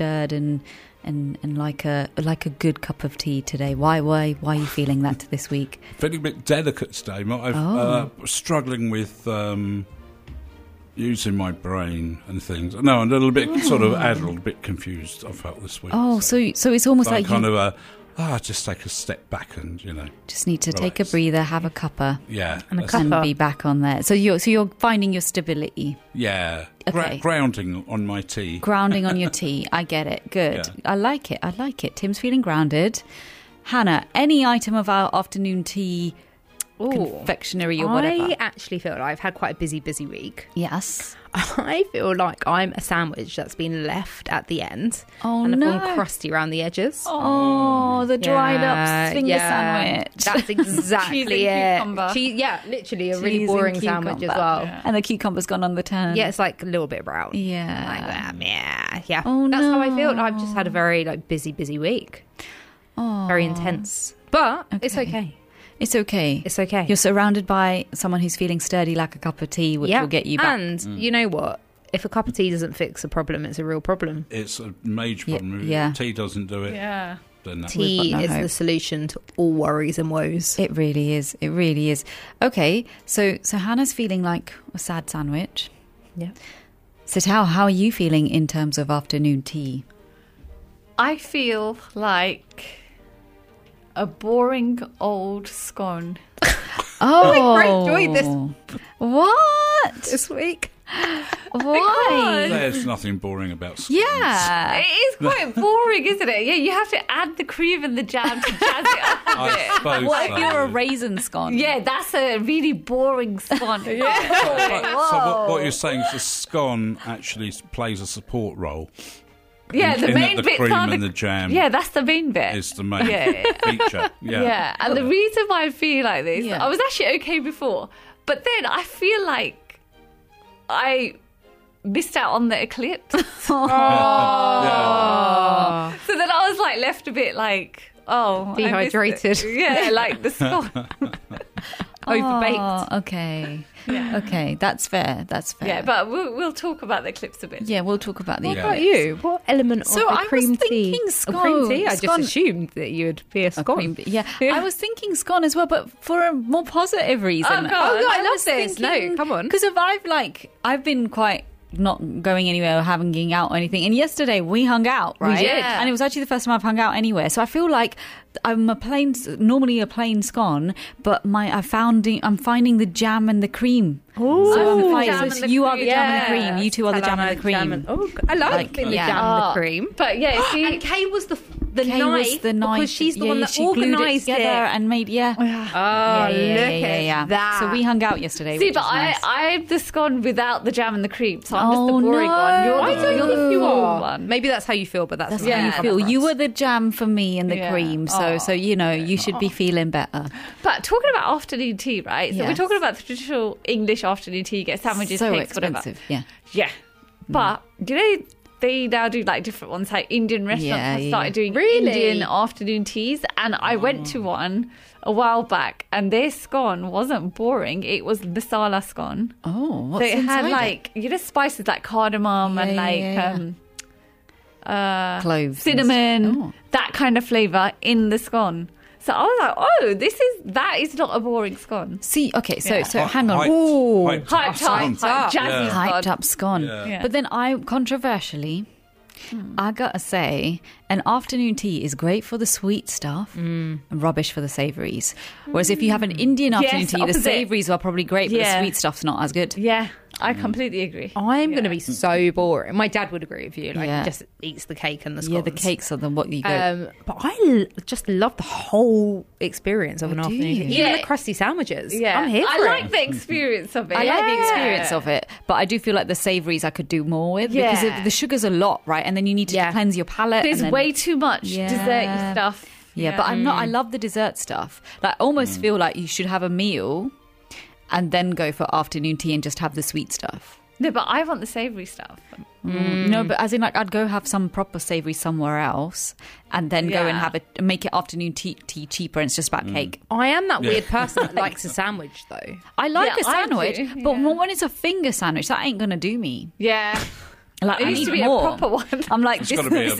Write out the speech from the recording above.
stirred and like a good cup of tea today? Why are you feeling that this week? Feeling a bit delicate today. I'm struggling with using my brain and things. No, I'm a little bit sort of addled, a bit confused. I felt this week. Oh, so it's almost like kind of just take a step back and just need to relax. take a breather, have a cuppa, and be back on there. So you're finding your stability. Yeah, Okay. grounding on my tea. Grounding on your tea. I get it. Good. Yeah. I like it. Tim's feeling grounded. Hannah, any item of our afternoon tea confectionery or whatever? I actually feel like I've had quite a busy week. Yes. I feel like I'm a sandwich that's been left at the end. Oh, and no. I've gone crusty around the edges. Oh, the dried up finger sandwich. That's exactly Cheese and it. cucumber. Literally a really Cheese boring and sandwich as cucumber. well. Yeah. And the cucumber's gone on the turn. Yeah, it's like a little bit brown. Yeah. Like that. Yeah. Oh, That's how I no. feel. I've just had a very busy week. Oh. Very intense. But it's okay. It's okay. It's okay. You're surrounded by someone who's feeling sturdy like a cup of tea, which will get you back. And you know what? If a cup of tea doesn't fix a problem, it's a real problem. It's a major problem. Yeah. If tea doesn't do it. Yeah. Then that's Tea got no is hope. the solution to all worries and woes. It really is. It really is. Okay, so Hannah's feeling like a sad sandwich. Yeah. So how are you feeling in terms of afternoon tea? I feel like a boring old scone. Oh, I enjoyed this. What? This week. Why? There's nothing boring about scones. Yeah. It is quite boring, isn't it? Yeah, you have to add the cream and the jam to jazz it up a I bit. suppose What so. if you're a raisin scone? Yeah, that's a really boring scone. So what you're saying is the scone actually plays a support role. Yeah, the in main the bits cream are and the jam. Yeah, that's the main bit. Is the main Yeah. feature. Yeah. Yeah, and the reason why I feel like this, Yeah. I was actually okay before, but then I feel like I missed out on the eclipse. Yeah. So then I was like left a bit like, I missed it. Dehydrated. Yeah, like the scone. Overbaked. Oh, okay. Yeah. Okay, that's fair. That's fair. Yeah, but we'll talk about the eclipse a bit. Yeah, we'll talk about the What Yeah. about you? What element So of I a cream was tea? thinking A cream tea? I scone. just assumed that you would be a A scone. cream, yeah. I was thinking scone as well, but for a more positive reason. Oh, God. Oh, no, I love was this. No, come on. Because I've been quite not going anywhere or having out or anything. And yesterday we hung out, right? did. And it was actually the first time I've hung out anywhere. So I feel like I'm normally a plain scone, but I'm finding the jam and the cream. Ooh. So I'm Jam so and the you are the cream. jam and the Yeah. cream. You two are the jam and the cream. I love Like, the yeah. jam and the cream. But yeah, see, And Kay was the Kay knife was the knife because she's the yeah, one that she glued it organised together it. and made Oh, yeah, look at that. So we hung out yesterday. see, which but was nice. I'm the scone without the jam and the cream, so I'm just the Oh, boring no. one. You're I the, don't you're know the if you fuel are. one. Maybe that's how you feel, but that's That's not how you how feel. it You was. were the jam for me and the Yeah. cream. Aw. So you should be feeling better. But talking about afternoon tea, right? So Yes. we're talking about the traditional English afternoon tea. You get sandwiches, So cakes, whatever. expensive. Yeah. Yeah. But, you know, they now do like different ones, like Indian restaurants Yeah, have yeah. started doing Really? Indian afternoon teas. And I went to one a while back and their scone wasn't boring. It was masala scone. Oh, what's So it had inside like, you know, spices like cardamom and Yeah, like yeah. Cloves, and cinnamon, stuff. Oh. that kind of flavour in the scone. So I was like, that is not a boring scone. See, okay, so Yeah. hang on. Hyped- Ooh, hyped Hyped scone. up, jazzy Yeah. hyped scone. up scone. Yeah. Yeah. But then controversially, I gotta say, an afternoon tea is great for the sweet stuff and rubbish for the savouries. Whereas if you have an Indian afternoon tea, opposite. the savouries are probably great, but Yeah. the sweet stuff's not as good. Yeah, I completely agree. I'm going to be so boring. My dad would agree with you. Like, Yeah. he just eats the cake and the scones. Yeah, the cakes are what you go. But I just love the whole experience of an do afternoon. you? Even Yeah. the crusty sandwiches. Yeah, I'm here for I it. like the experience of it. I like the Yeah. experience of it, but I do feel like the savouries I could do more with because Yeah. the sugar's a lot, right? And then you need to Yeah. cleanse your palate. There's and then, way too much desserty stuff. Yeah, but I'm not. I love the dessert stuff. Like, I almost feel like you should have a meal and then go for afternoon tea and just have the sweet stuff. No, but I want the savoury stuff. No, but as in, like, I'd go have some proper savoury somewhere else and then go and Yeah. make it afternoon tea cheaper and it's just about cake. I am that weird person that likes a sandwich, though. I like Yeah, a I sandwich, do, but yeah. when it's a finger sandwich, that ain't going to do me. Yeah. Like, It I needs need to be more. a proper one. I'm like, It's this gotta be is